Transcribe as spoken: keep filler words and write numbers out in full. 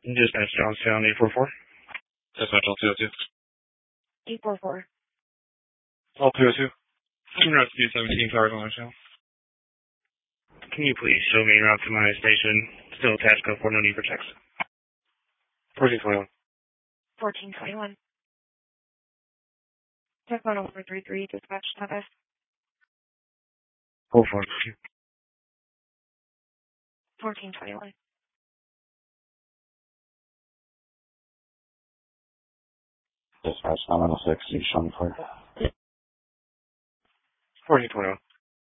Dispatch Johnstown eight four four. Dispatch all two oh two. eight four four. All two oh two. Rescue seventeen cars on the show. Can you please show me route to my station? Still attached, code four, no need for text. fourteen twenty-one. fourteen twenty-one. Check one oh four three three, dispatch status. four four two. fourteen twenty-one. Dispatch nine one six, you showing for fourteen twenty-one.